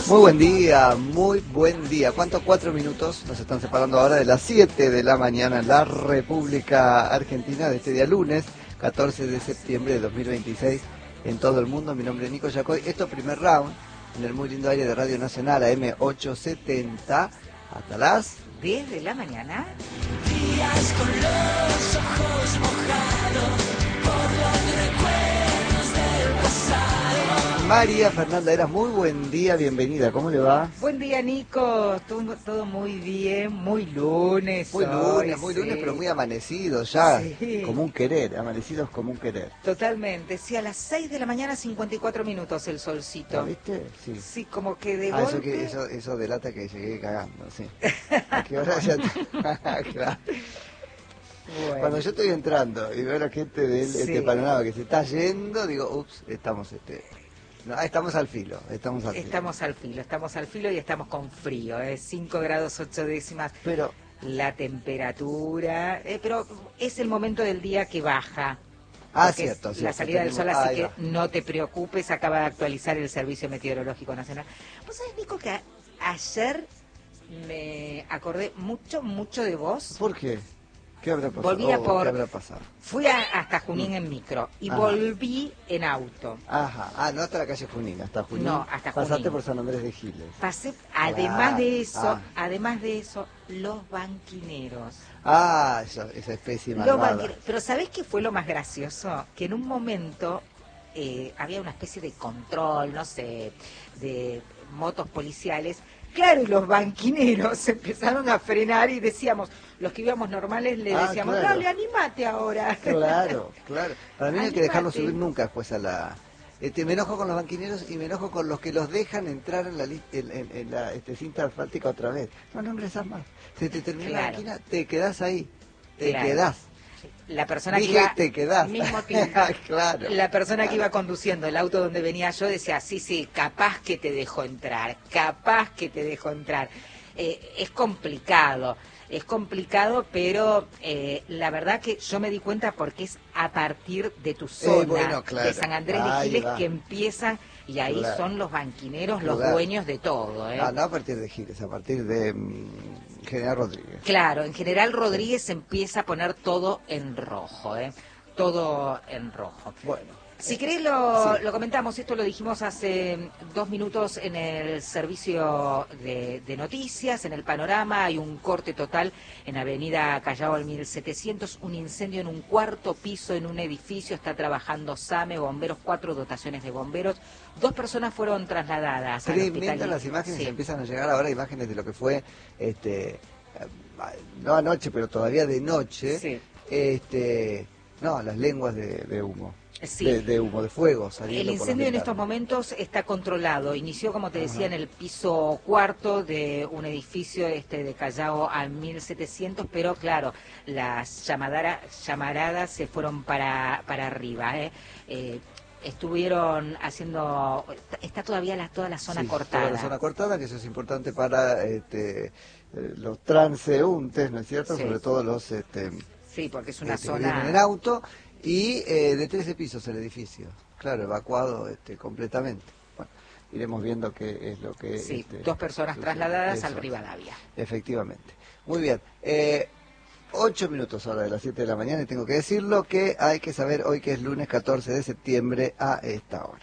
Muy buen día. ¿Cuántos? 4 minutos nos están separando ahora de las 7 de la mañana en la República Argentina de este día lunes, 14 de septiembre de 2026, en todo el mundo. Mi nombre es Nico Yacoy. Esto es Primer Round, en el muy lindo aire de Radio Nacional, AM870, hasta las 10 de la mañana. Días con los ojos mojados por los recuerdos del pasado. María Fernanda Eras, muy buen día, bienvenida, ¿cómo le va? Buen día, Nico, todo muy bien, muy lunes. Muy hoy, lunes, sí. pero muy amanecidos ya, Sí. como un querer, amanecidos como un querer. Totalmente, sí, a las 6 de la mañana, 54 minutos el solcito. ¿Lo viste? Sí. Sí, como que de Eso, golpe... eso delata que llegué cagando, sí. ¿A qué hora ya Claro. Bueno. Cuando yo estoy entrando y veo a la gente de este panorama que se está yendo, digo, ups, estamos estamos al filo, Estamos al filo y estamos con frío, 5 grados 8 décimas. Pero la temperatura, pero es el momento del día que baja. Cierto. La salida del sol, así que no te preocupes, acaba de actualizar el Servicio Meteorológico Nacional. ¿Vos sabés, Nico, que ayer me acordé mucho de vos? ¿Por qué? ¿Qué habrá pasado? ¿Qué habrá pasado? Fui hasta Junín en micro y volví en auto. Ajá, no hasta la calle Junín, hasta Junín. No, hasta Junín. Pasaste por San Andrés de Giles. Pasé, además de eso, los banquineros. Esa especie malvada. Pero ¿sabés qué fue lo más gracioso? Que en un momento había una especie de control, no sé, de motos policiales. Claro, y los banquineros empezaron a frenar y decíamos, los que íbamos normales le decíamos, claro. dale, animate ahora. Claro. Para mí no hay que dejarlos subir nunca después a la... me enojo con los banquineros y me enojo con los que los dejan entrar en la cinta asfáltica otra vez. No ingresás más. Se te termina la banquina, te quedás ahí. Te quedás. La persona Dije, que iba te quedás. Mismo tiempo, claro. La persona que iba conduciendo el auto donde venía yo decía, sí, capaz que te dejo entrar. Es complicado, pero la verdad que yo me di cuenta porque es a partir de tu zona, de San Andrés de Giles, que empiezan, y ahí son los banquineros, los dueños de todo. No a partir de Giles, a partir de General Rodríguez. Claro, en General Rodríguez empieza a poner todo en rojo, todo en rojo. Bueno. Si querés lo comentamos, esto lo dijimos hace 2 minutos en el servicio de noticias, en el panorama. Hay un corte total en Avenida Callao al 1700, un incendio en un 4º piso en un edificio, está trabajando SAME, bomberos, 4 dotaciones de bomberos, 2 personas fueron trasladadas al hospital. Tremendas las imágenes, empiezan a llegar ahora imágenes de lo que fue, no anoche, pero todavía de noche, las lenguas de humo. Sí. De humo, de fuego saliendo. El incendio en estos momentos está controlado. Inició, como te decía, en el piso 4 de un edificio de Callao al 1700, pero claro, las llamaradas se fueron para arriba. Estuvieron haciendo... Está todavía toda la zona cortada. Toda la zona cortada, que eso es importante para los transeúntes, ¿no es cierto? Sí. Sobre todo los... sí, porque es una que zona... vienen en auto. Y de 13 pisos el edificio, claro, evacuado completamente. Bueno, iremos viendo qué es lo que... Sí, 2 personas trasladadas al Rivadavia. Efectivamente. Muy bien. 8 minutos ahora de las 7 de la mañana y tengo que decirlo que hay que saber hoy que es lunes 14 de septiembre a esta hora.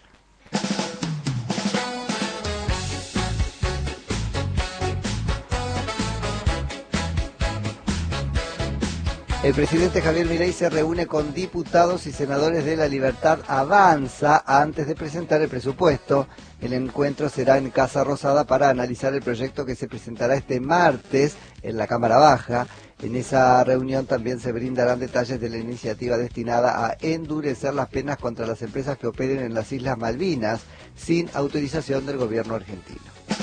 El presidente Javier Milei se reúne con diputados y senadores de La Libertad Avanza antes de presentar el presupuesto. El encuentro será en Casa Rosada para analizar el proyecto que se presentará este martes en la Cámara Baja. En esa reunión también se brindarán detalles de la iniciativa destinada a endurecer las penas contra las empresas que operen en las Islas Malvinas sin autorización del gobierno argentino.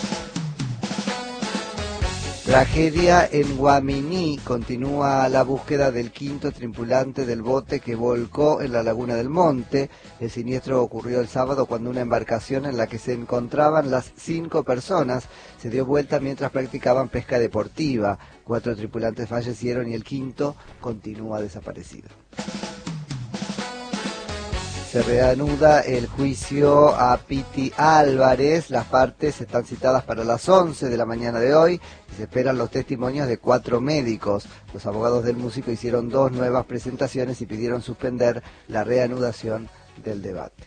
Tragedia en Guaminí. Continúa la búsqueda del 5º tripulante del bote que volcó en la Laguna del Monte. El siniestro ocurrió el sábado cuando una embarcación en la que se encontraban las 5 personas se dio vuelta mientras practicaban pesca deportiva. 4 tripulantes fallecieron y el 5º continúa desaparecido. Se reanuda el juicio a Piti Álvarez. Las partes están citadas para las 11 de la mañana de hoy y se esperan los testimonios de 4 médicos. Los abogados del músico hicieron 2 nuevas presentaciones y pidieron suspender la reanudación del debate.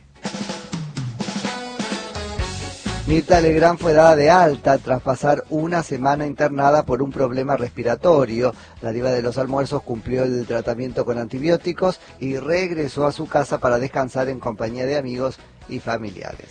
Mirta Legrand fue dada de alta tras pasar una semana internada por un problema respiratorio. La diva de los almuerzos cumplió el tratamiento con antibióticos y regresó a su casa para descansar en compañía de amigos y familiares.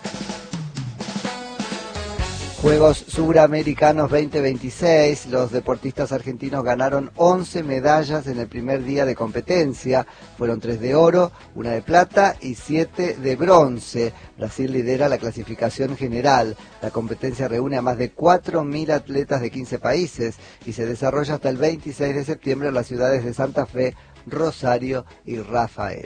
Juegos Suramericanos 2026, los deportistas argentinos ganaron 11 medallas en el primer día de competencia. Fueron 3 de oro, 1 de plata y 7 de bronce. Brasil lidera la clasificación general. La competencia reúne a más de 4.000 atletas de 15 países y se desarrolla hasta el 26 de septiembre en las ciudades de Santa Fe, Rosario y Rafaela.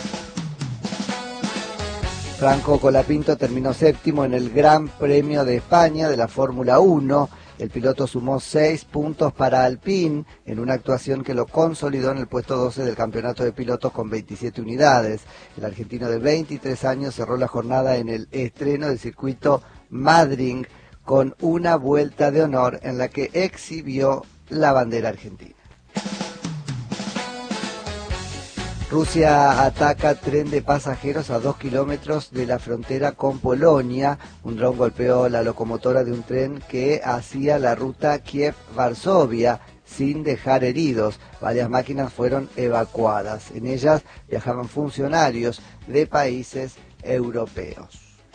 Franco Colapinto terminó séptimo en el Gran Premio de España de la Fórmula 1. El piloto sumó 6 puntos para Alpine en una actuación que lo consolidó en el puesto 12 del campeonato de pilotos con 27 unidades. El argentino de 23 años cerró la jornada en el estreno del circuito Madrid con una vuelta de honor en la que exhibió la bandera argentina. Rusia ataca tren de pasajeros a 2 kilómetros de la frontera con Polonia. Un dron golpeó la locomotora de un tren que hacía la ruta Kiev-Varsovia sin dejar heridos. Varias máquinas fueron evacuadas. En ellas viajaban funcionarios de países europeos.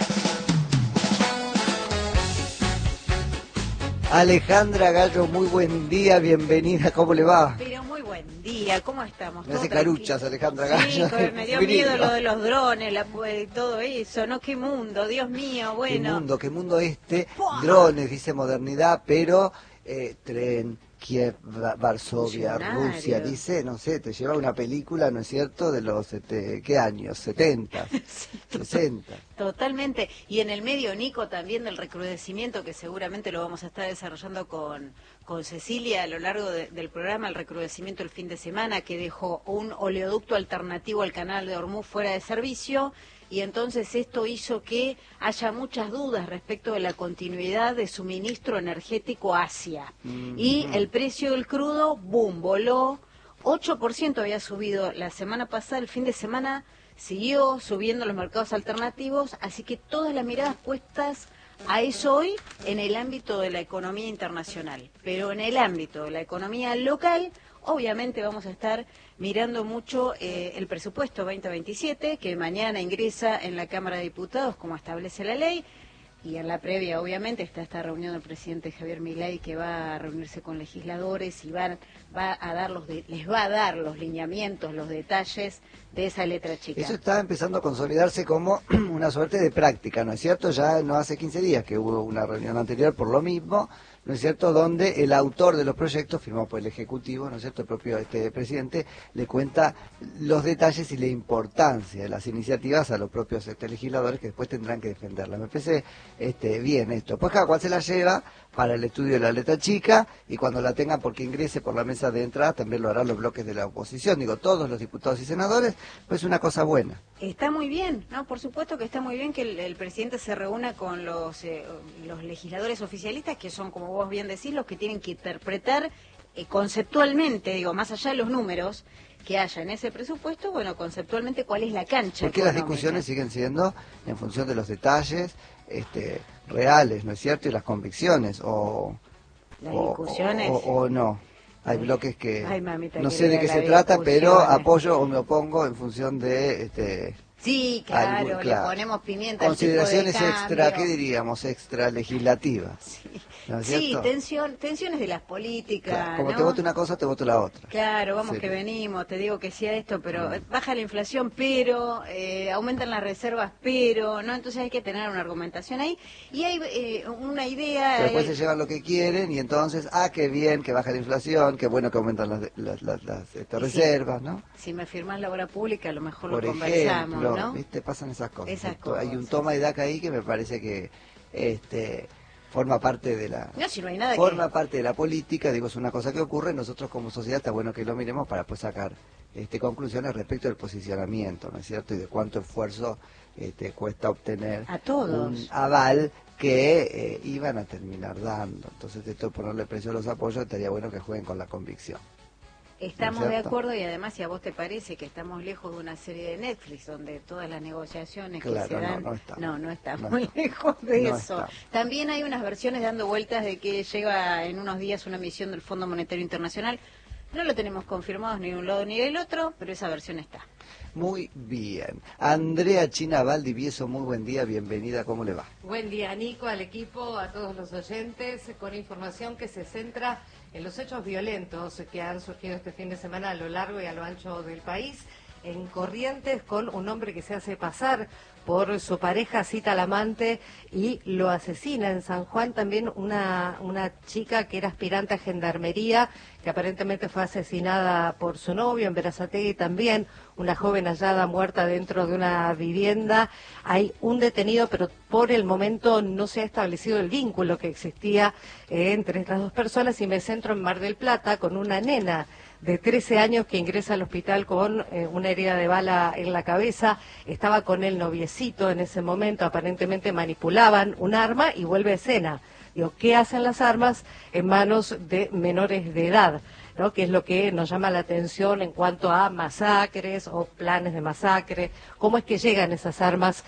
Alejandra Gallo, muy buen día, bienvenida, ¿cómo le va? Pero muy buen día, ¿cómo estamos? Me hace caruchas, Alejandra Gallo. Sí, me dio miedo lo de los drones, todo eso, ¿no? Qué mundo, Dios mío, bueno. Qué mundo este, ¡Puah! Drones, dice modernidad, pero tren, Kiev, Varsovia, Rusia, dice, no sé, te lleva una película, ¿no es cierto?, de los, ¿qué años? 70, Sí, 60. Totalmente. Y en el medio, Nico, también del recrudecimiento, que seguramente lo vamos a estar desarrollando con Cecilia a lo largo del programa, el recrudecimiento el fin de semana, que dejó un oleoducto alternativo al canal de Hormuz fuera de servicio. Y entonces esto hizo que haya muchas dudas respecto de la continuidad de suministro energético a Asia. Y el precio del crudo, boom, voló. 8% había subido la semana pasada, el fin de semana siguió subiendo los mercados alternativos, así que todas las miradas puestas a eso hoy en el ámbito de la economía internacional. Pero en el ámbito de la economía local, obviamente vamos a estar mirando mucho el presupuesto 2027, que mañana ingresa en la Cámara de Diputados, como establece la ley, y en la previa, obviamente, está esta reunión del presidente Javier Milei, que va a reunirse con legisladores y les va a dar los lineamientos, los detalles de esa letra chica. Eso está empezando a consolidarse como una suerte de práctica, ¿no es cierto? Ya no hace 15 días que hubo una reunión anterior por lo mismo, ¿no es cierto?, donde el autor de los proyectos, firmado por el Ejecutivo, ¿no es cierto?, el propio presidente, le cuenta los detalles y la importancia de las iniciativas a los propios legisladores que después tendrán que defenderlas. Me parece bien esto. Pues cada cual se la lleva para el estudio de la letra chica y cuando la tengan porque ingrese por la mesa de entrada también lo harán los bloques de la oposición, digo, todos los diputados y senadores, pues una cosa buena. Está muy bien, ¿no? Por supuesto que está muy bien que el presidente se reúna con los legisladores oficialistas, que son, como vos bien decís, los que tienen que interpretar conceptualmente, digo, más allá de los números que haya en ese presupuesto, bueno, conceptualmente cuál es la cancha. Porque las discusiones siguen siendo en función de los detalles reales, ¿no es cierto? Y las convicciones, o no. Hay bloques que Ay, mamita, no sé de qué se trata, pero apoyo o me opongo en función de... Sí, claro, le ponemos pimienta. Consideraciones extra, ¿qué diríamos? Extra legislativas. Sí, ¿no es sí, cierto? tensiones de las políticas. Claro, como ¿no? te voto una cosa, te voto la otra. Claro, vamos Sí. que venimos, te digo que sí a esto, pero baja la inflación, pero aumentan las reservas, pero, ¿no? Entonces hay que tener una argumentación ahí. Y hay una idea... Pero después se llevan lo que quieren y entonces, qué bien que baja la inflación, qué bueno que aumentan las reservas, ¿no? Si me firmas la obra pública, a lo mejor Por lo conversamos, ejemplo, ¿no? ¿viste? Pasan esas cosas. Esas Hay un cosas. toma y daca ahí que me parece que forma parte de la No, si no hay nada parte de la política, digo, es una cosa que ocurre, nosotros como sociedad está bueno que lo miremos para pues sacar conclusiones respecto del posicionamiento, ¿no es cierto? Y de cuánto esfuerzo cuesta obtener a todos un aval que iban a terminar dando. Entonces, esto de ponerle precio a los apoyos, estaría bueno que jueguen con la convicción. Estamos ¿No es de cierto? acuerdo, y además, si a vos te parece que estamos lejos de una serie de Netflix donde todas las negociaciones Claro, que se dan, no está muy lejos de No eso. está. También hay unas versiones dando vueltas de que llega en unos días una misión del Fondo Monetario Internacional. No lo tenemos confirmado ni de un lado ni del otro, pero esa versión está. Muy bien. Andrea China Valdivieso, muy buen día, bienvenida, ¿cómo le va? Buen día, Nico, al equipo, a todos los oyentes, con información que se centra en los hechos violentos que han surgido este fin de semana a lo largo y a lo ancho del país. En Corrientes, con un hombre que se hace pasar por su pareja, cita al amante y lo asesina. En San Juan también una chica que era aspirante a gendarmería, que aparentemente fue asesinada por su novio. En Berazategui también una joven hallada muerta dentro de una vivienda. Hay un detenido, pero por el momento no se ha establecido el vínculo que existía entre estas dos personas. Y me centro en Mar del Plata, con una nena de 13 años que ingresa al hospital con una herida de bala en la cabeza. Estaba con el noviecito en ese momento, aparentemente manipulaban un arma y vuelve a escena. Digo, ¿qué hacen las armas en manos de menores de edad? ¿No? Que es lo que nos llama la atención en cuanto a masacres o planes de masacre, cómo es que llegan esas armas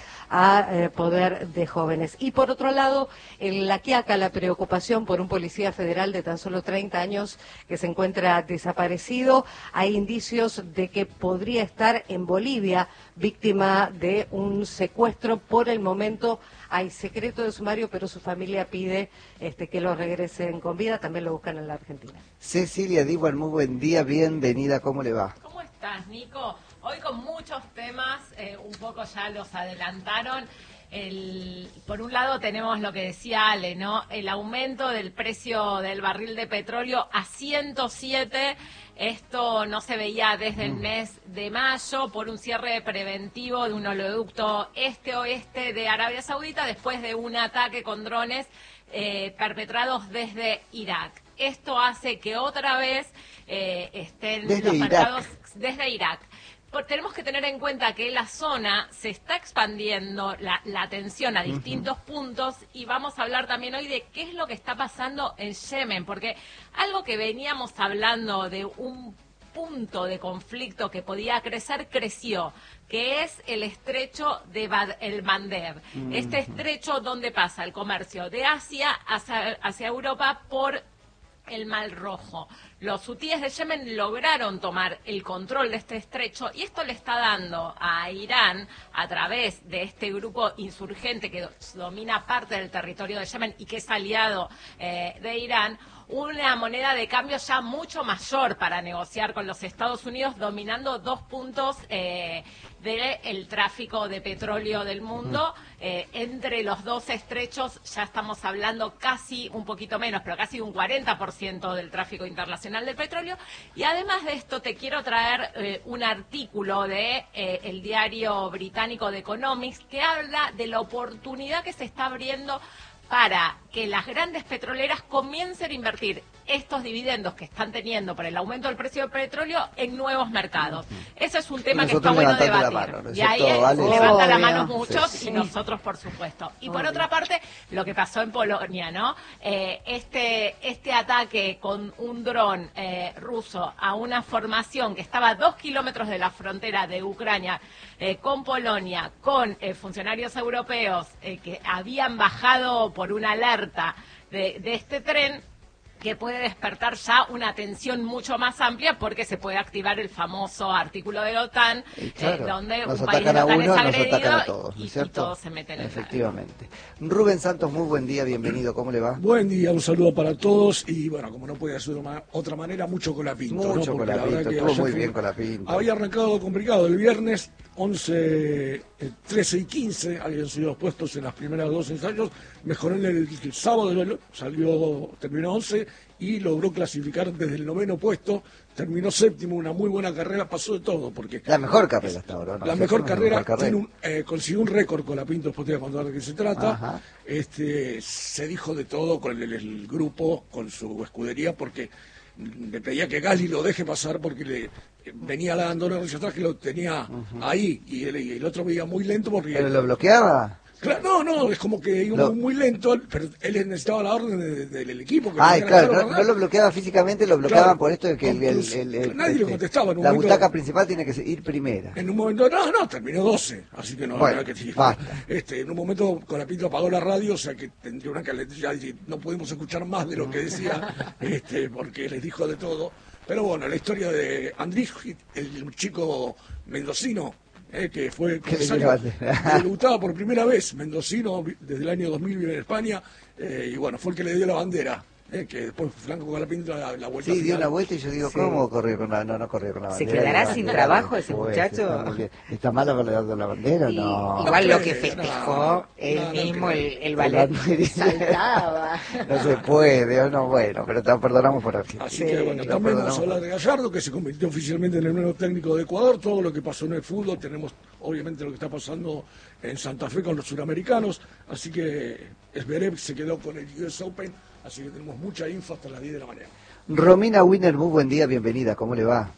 a poder de jóvenes. Y por otro lado, en La Quiaca, la preocupación por un policía federal de tan solo 30 años que se encuentra desaparecido. Hay indicios de que podría estar en Bolivia, víctima de un secuestro. Por el momento hay secreto de sumario, pero su familia pide que lo regresen con vida. También lo buscan en la Argentina. Cecilia Diwan, muy buen día, bienvenida, ¿cómo le va? ¿Cómo estás, Nico? Hoy con muchos temas, un poco ya los adelantaron. Por un lado tenemos lo que decía Ale, ¿no? El aumento del precio del barril de petróleo a 107. Esto no se veía desde el mes de mayo por un cierre preventivo de un oleoducto este-oeste de Arabia Saudita después de un ataque con drones perpetrados desde Irak. Esto hace que otra vez estén Desde los Irak. mercados desde Irak. Tenemos que tener en cuenta que la zona se está expandiendo la tensión a distintos puntos, y vamos a hablar también hoy de qué es lo que está pasando en Yemen, porque algo que veníamos hablando de un punto de conflicto que podía crecer, creció, que es el estrecho de el Mandeb. Este estrecho donde pasa el comercio de Asia hacia Europa por el Mar Rojo. Los hutíes de Yemen lograron tomar el control de este estrecho, y esto le está dando a Irán, a través de este grupo insurgente que domina parte del territorio de Yemen y que es aliado de Irán, una moneda de cambio ya mucho mayor para negociar con los Estados Unidos, dominando 2 puntos del tráfico de petróleo del mundo. Entre los dos estrechos ya estamos hablando casi, un poquito menos, pero casi un 40% del tráfico internacional del petróleo. Y además de esto te quiero traer un artículo de el diario británico The Economist, que habla de la oportunidad que se está abriendo para que las grandes petroleras comiencen a invertir estos dividendos que están teniendo por el aumento del precio del petróleo en nuevos mercados. Ese es un tema que está bueno debatir. Y ahí levanta la mano muchos, sí. y nosotros, por supuesto. Y por otra parte, lo que pasó en Polonia, ¿no? Este ataque con un dron ruso a una formación que estaba a 2 kilómetros de la frontera de Ucrania con Polonia, con funcionarios europeos que habían bajado por una alerta de este tren, que puede despertar ya una tensión mucho más amplia, porque se puede activar el famoso artículo de la OTAN, claro, donde nos un país de atacan la a OTAN uno, es nos agredido atacan a todos, ¿no es y cierto? todos se meten en Efectivamente. Rubén Santos, muy buen día, bienvenido, ¿cómo le va? Buen día, un saludo para todos, y bueno, como no puede ser de otra manera, mucho Colapinto. Mucho ¿no? Porque la Colapinto, verdad que estuvo ayer muy bien Colapinto. había arrancado complicado el viernes, 11, 13 y 15 habían sido puestos en las primeras 2 ensayos, mejoró en el sábado, terminó 11 y logró clasificar desde el 9º puesto, terminó 7º, una muy buena carrera, pasó de todo, porque La mejor carrera hasta ahora, ¿no? la Sí, mejor es carrera, mejor carrera. consiguió un récord con la Pinto, después te voy a contar de qué se trata. Ajá. Se dijo de todo con el grupo, con su escudería, porque le pedía que Gasly lo deje pasar porque le venía la Andorra hacia atrás, que lo tenía ahí, y el otro veía muy lento porque... ¿Pero lo bloqueaba? Claro, no, es como que iba muy lento, pero él necesitaba la orden del equipo. Que Ay, claro, no lo bloqueaba físicamente, lo bloqueaban claro, por esto de que nadie le contestaba. En un la momento, butaca principal tiene que ir primera. En un momento, no, terminó 12, así que no, bueno, que decir. Basta. En un momento con la Pinto apagó la radio, o sea que tendría una calentura, no pudimos escuchar más de lo que decía, porque les dijo de todo. Pero bueno, la historia de Andrés, el chico mendocino, que fue comisario, debutaba por primera vez, mendocino, desde el año 2000 vive en España, y bueno, fue el que le dio la bandera, que después Franco Colapinto la vuelta. Sí, dio una vuelta y yo digo, ¿cómo corrió con la no corrió con la bandera? ¿Se quedará sin trabajo ese muchacho? ¿Está malo con la bandera? No. Igual lo que festejó él mismo, el ballet, saltaba. No se puede, no, bueno, pero te perdonamos por aquí. Así que bueno, también vamos a hablar de Gallardo, que se convirtió oficialmente en el nuevo técnico de Ecuador, todo lo que pasó en el fútbol, tenemos obviamente lo que está pasando en Santa Fe con los suramericanos, así que Zverev se quedó con el US Open, así que tenemos mucha info hasta las 10 de la mañana. Romina Wiener, muy buen día, bienvenida, ¿cómo le va?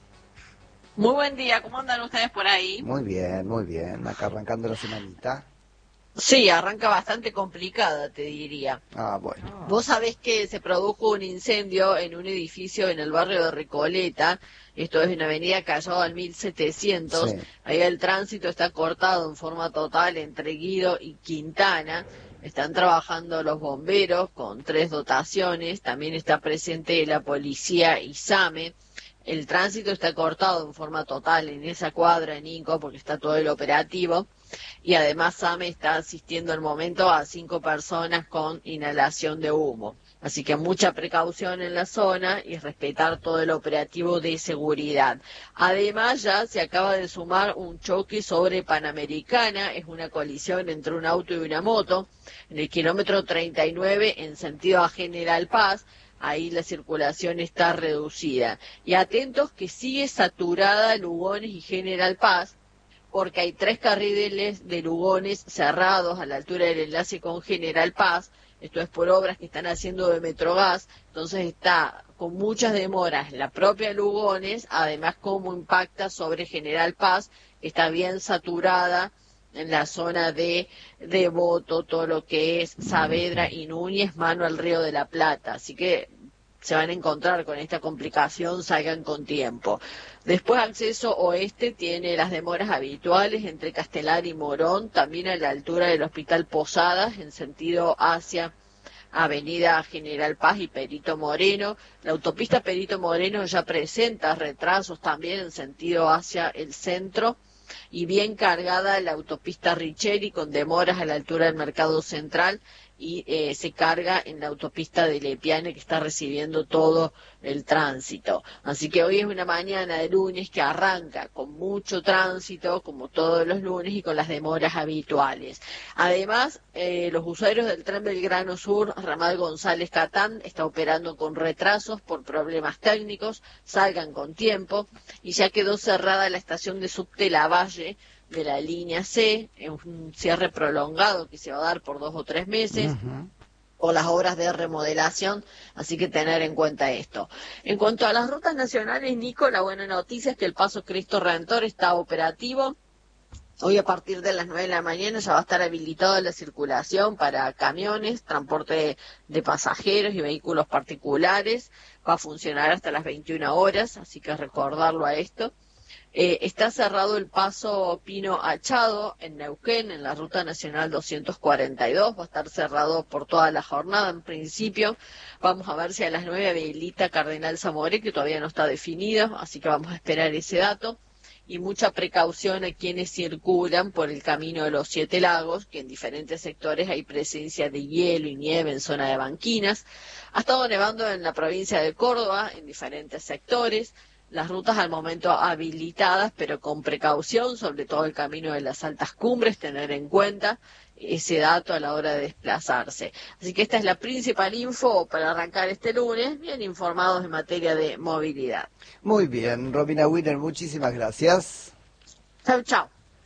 Muy buen día, ¿cómo andan ustedes por ahí? Muy bien, acá arrancando la semanita. Sí, arranca bastante complicada, te diría. Ah, bueno. Vos sabés que se produjo un incendio en un edificio en el barrio de Recoleta, esto es en Avenida Callao al 1700, sí. Ahí el tránsito está cortado en forma total entre Guido y Quintana. Están trabajando los bomberos con 3 dotaciones, también está presente la policía y SAME. El tránsito está cortado en forma total en esa cuadra, Nico, porque está todo el operativo. Y además SAME está asistiendo al momento a 5 personas con inhalación de humo. Así que mucha precaución en la zona y respetar todo el operativo de seguridad. Además ya se acaba de sumar un choque sobre Panamericana, es una colisión entre un auto y una moto, en el kilómetro 39 en sentido a General Paz. Ahí la circulación está reducida. Y atentos que sigue saturada Lugones y General Paz, porque hay 3 carriles de Lugones cerrados a la altura del enlace con General Paz. Esto es por obras que están haciendo de Metrogas, entonces está con muchas demoras la propia Lugones, además cómo impacta sobre General Paz, que está bien saturada en la zona de Devoto, todo lo que es Saavedra y Núñez, mano al Río de la Plata, así que se van a encontrar con esta complicación, salgan con tiempo. Después acceso oeste tiene las demoras habituales entre Castelar y Morón, también a la altura del Hospital Posadas, en sentido hacia Avenida General Paz y Perito Moreno. La autopista Perito Moreno ya presenta retrasos también en sentido hacia el centro, y bien cargada la autopista Richeri con demoras a la altura del Mercado Central, y se carga en la autopista de Lepiane, que está recibiendo todo el tránsito. Así que hoy es una mañana de lunes que arranca con mucho tránsito, como todos los lunes, y con las demoras habituales. Además, los usuarios del tren Belgrano Sur, ramal González Catán, está operando con retrasos por problemas técnicos, salgan con tiempo, y ya quedó cerrada la estación de subte Lavalle, de la línea C, en un cierre prolongado que se va a dar por 2 o 3 meses, o las obras de remodelación, así que tener en cuenta esto. En cuanto a las rutas nacionales, Nico, la buena noticia es que el Paso Cristo Redentor está operativo. Hoy a partir de las 9 de la mañana ya va a estar habilitada la circulación para camiones, transporte de pasajeros y vehículos particulares. Va a funcionar hasta las 21 horas, así que recordarlo a esto. Está cerrado el paso Pino Achado en Neuquén, en la ruta nacional 242, va a estar cerrado por toda la jornada en principio. Vamos a ver si a las 9 habilita Cardenal Zamoré, que todavía no está definido, así que vamos a esperar ese dato. Y mucha precaución a quienes circulan por el camino de los 7 lagos, que en diferentes sectores hay presencia de hielo y nieve en zona de banquinas. Ha estado nevando en la provincia de Córdoba, en diferentes sectores. Las rutas al momento habilitadas, pero con precaución, sobre todo el camino de las altas cumbres, tener en cuenta ese dato a la hora de desplazarse. Así que esta es la principal info para arrancar este lunes, bien informados en materia de movilidad. Muy bien, Romina Wiener, muchísimas gracias. Chau, chau.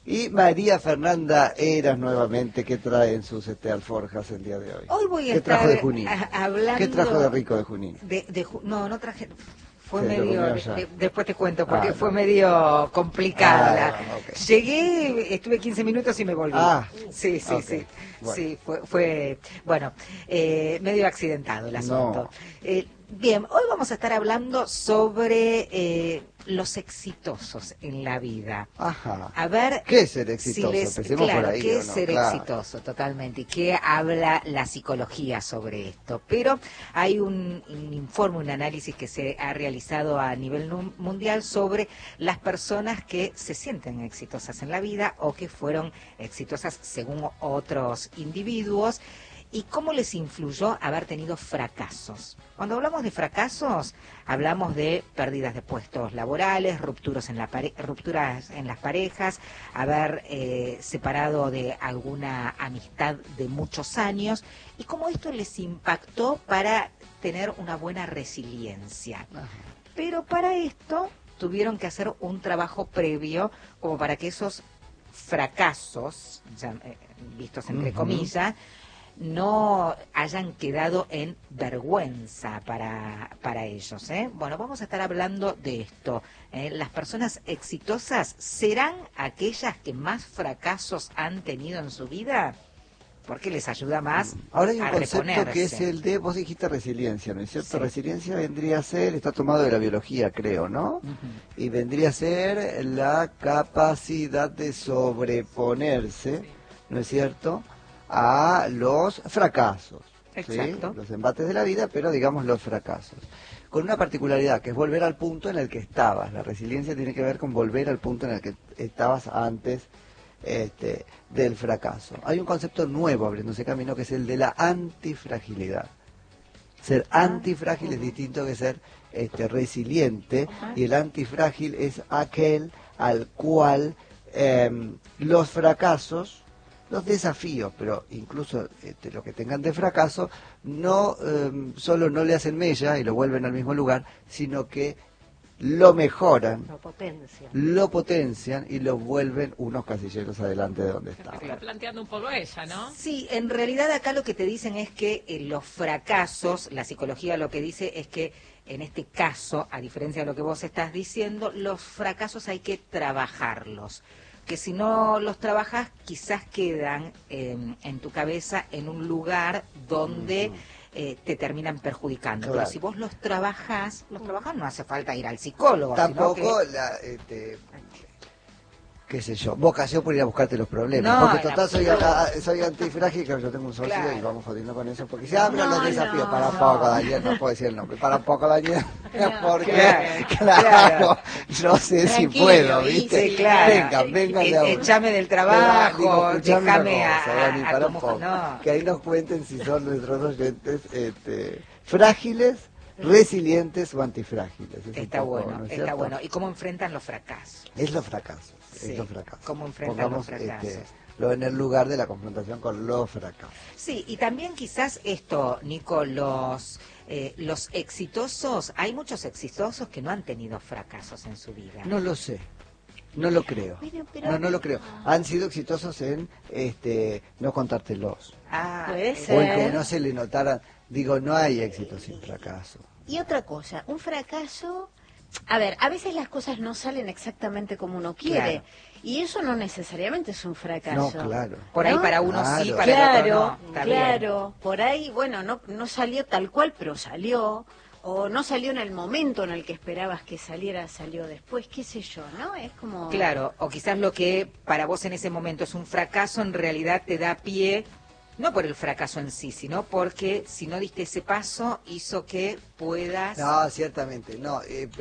Y María Fernanda Eras nuevamente, ¿qué trae en sus alforjas el día de hoy? Hoy voy a ¿Qué estar trajo de Junín? hablando... ¿Qué trajo de rico de Junín? No traje... Fue Se lo medio, comió ya. después te cuento, porque fue no. medio complicada. Ok. Llegué, estuve 15 minutos y me volví. Sí, ok. Bueno. Sí, fue bueno, medio accidentado el asunto. No. Bien, hoy vamos a estar hablando sobre los exitosos en la vida. Ajá. A ver, ¿Qué es ser exitoso? Empecemos por ahí, ¿qué ¿o es no? ser Claro. exitoso? Totalmente. ¿Y qué habla la psicología sobre esto? Pero hay un informe, un análisis que se ha realizado a nivel mundial sobre las personas que se sienten exitosas en la vida o que fueron exitosas según otros individuos. ¿Y cómo les influyó haber tenido fracasos? Cuando hablamos de fracasos, hablamos de pérdidas de puestos laborales, rupturas en las parejas, haber separado de alguna amistad de muchos años, y cómo esto les impactó para tener una buena resiliencia. Ajá. Pero para esto tuvieron que hacer un trabajo previo como para que esos fracasos, ya, vistos entre comillas, no hayan quedado en vergüenza para ellos. Bueno, vamos a estar hablando de esto. Las personas exitosas, ¿serán aquellas que más fracasos han tenido en su vida? Porque les ayuda más Ahora hay un a concepto reponerse. que es el de, vos dijiste resiliencia, ¿no es cierto? Sí. Resiliencia vendría a ser, está tomado de la biología, creo, ¿no? Y vendría a ser la capacidad de sobreponerse, ¿no es cierto?, a los fracasos. Exacto. ¿Sí? Los embates de la vida, pero digamos los fracasos. Con una particularidad, que es volver al punto en el que estabas. La resiliencia tiene que ver con volver al punto en el que estabas antes del fracaso. Hay un concepto nuevo abriéndose camino, que es el de la antifragilidad. Ser antifrágil es distinto que ser resiliente, y el antifrágil es aquel al cual los fracasos, los desafíos, pero incluso lo que tengan de fracaso, no solo no le hacen mella y lo vuelven al mismo lugar, sino que lo mejoran, lo potencian y lo vuelven unos casilleros adelante de donde estaban. Está planteando un poco ella, ¿no? Sí, en realidad acá lo que te dicen es que los fracasos, la psicología lo que dice es que en este caso, a diferencia de lo que vos estás diciendo, los fracasos hay que trabajarlos. Que si no los trabajas, quizás quedan en tu cabeza en un lugar donde te terminan perjudicando. Claro. Pero si vos los trabajás no hace falta ir al psicólogo. Tampoco sino qué sé yo, vocación por ir a buscarte los problemas, No, porque total soy antifrágil, que yo tengo un socio Claro. y vamos jodiendo con eso, porque si hablan los desafíos, para un poco, Daniel, no puedo decir el nombre, para un poco, Daniel, porque, claro, no sé si Tranquilo, puedo, y ¿viste? sí, claro. Vengan de a uno. Echame del trabajo, Digo, escuchame déjame una cosa, Dani, a para tu un poco, mujer. No. que ahí nos cuenten si son nuestros oyentes frágiles, resilientes o antifrágiles. Es un Está poco, bueno, ¿no es está cierto? bueno. ¿Y cómo enfrentan los fracasos? Es los fracasos, Sí, es los fracasos. ¿cómo enfrentan Pongamos, los fracasos? lo en el lugar de la confrontación con los fracasos. Sí, y también quizás esto, Nico, los exitosos, hay muchos exitosos que no han tenido fracasos en su vida. No lo sé, no lo creo. Bueno, pero- No lo creo. Han sido exitosos en no contártelos. Puede O en ser. que no se le notara. Digo, no hay éxito sin fracaso. Y otra cosa, un fracaso, a ver, a veces las cosas no salen exactamente como uno quiere, Claro. y eso no necesariamente es un fracaso. No, claro. Por ahí ¿no? para uno sí, Claro. para el Claro, otro no. Está bien. claro, por ahí, bueno, no salió tal cual, pero salió, o no salió en el momento en el que esperabas que saliera, salió después, qué sé yo, ¿no? Es como... Claro, o quizás lo que para vos en ese momento es un fracaso, en realidad te da pie, no por el fracaso en sí, sino porque si no diste ese paso, hizo que puedas... No, ciertamente, no.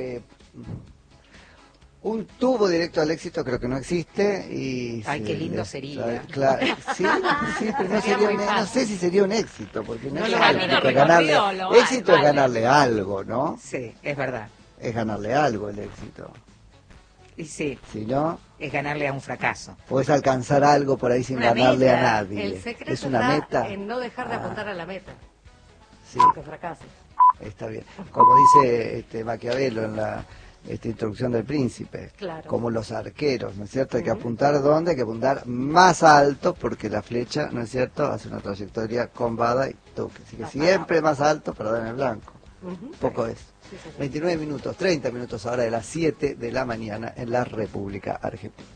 Un tubo directo al éxito creo que no existe y... Ay, qué lindo sería. Claro, sí, pero no, Sería muy no fácil. sé si sería un éxito, porque no, No es lo algo, vale. porque Recorrido lo vale, éxito es vale. ganarle algo, ¿no? Sí, es verdad. Es ganarle algo el éxito. Y sí, Si no, es ganarle a un fracaso. puedes alcanzar algo por ahí sin Una ganarle meta. a nadie. El secreto Es una está meta. en no dejar de Ah. apuntar a la meta, Sí, aunque fracases. está bien. Como dice Maquiavelo en Instrucción del Príncipe, Claro. como los arqueros, ¿no es cierto? Hay que apuntar ¿dónde? Hay que apuntar más alto, porque la flecha, ¿no es cierto?, hace una trayectoria combada y toque. Así que siempre más alto para dar en el blanco. Poco es. 29 minutos, 30 minutos ahora de las 7 de la mañana en la República Argentina.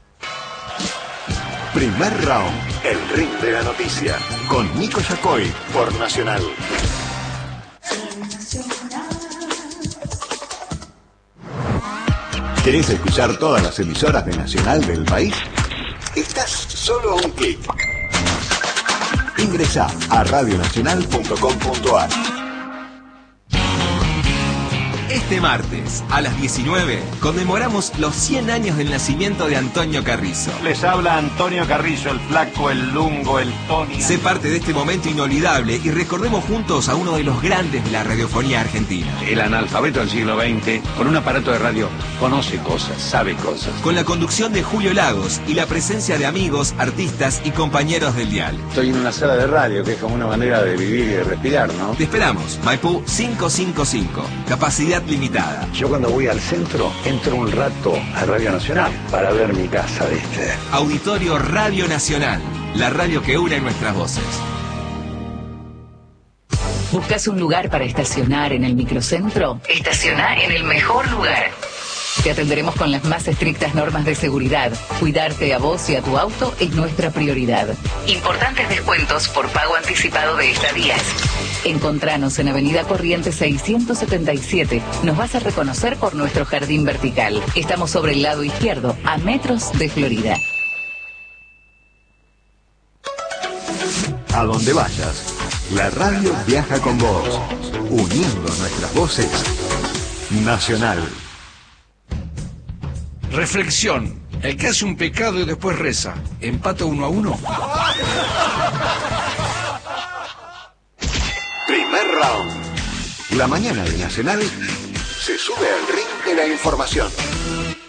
Primer round, el ring de la noticia, con Nico Yacoy por Nacional. ¿Querés escuchar todas las emisoras de Nacional del país? Estás solo a un clic. Ingresá a radionacional.com.ar. Este martes, a las 19, conmemoramos los 100 años del nacimiento de Antonio Carrizo. Les habla Antonio Carrizo, el flaco, el lungo, el Tony. Sé parte de este momento inolvidable y recordemos juntos a uno de los grandes de la radiofonía argentina. El analfabeto del siglo XX, con un aparato de radio, conoce cosas, sabe cosas. Con la conducción de Julio Lagos y la presencia de amigos, artistas y compañeros del dial. Estoy en una sala de radio, que es como una manera de vivir y de respirar, ¿no? Te esperamos, Maipú 555, capacidad limitada. Yo cuando voy al centro, entro un rato a Radio Nacional para ver mi casa, ¿viste? Auditorio Radio Nacional, la radio que une nuestras voces. ¿Buscas un lugar para estacionar en el microcentro? Estaciona en el mejor lugar. Te atenderemos con las más estrictas normas de seguridad. Cuidarte a vos y a tu auto es nuestra prioridad. Importantes descuentos por pago anticipado de estadías. Encontranos en Avenida Corrientes 677. Nos vas a reconocer por nuestro jardín vertical. Estamos sobre el lado izquierdo, a metros de Florida. A donde vayas, la radio viaja con vos, uniendo nuestras voces. Nacional. Reflexión. El que hace un pecado y después reza, ¿empata 1-1? Primer round. La mañana de Nacional se sube al ring de la información.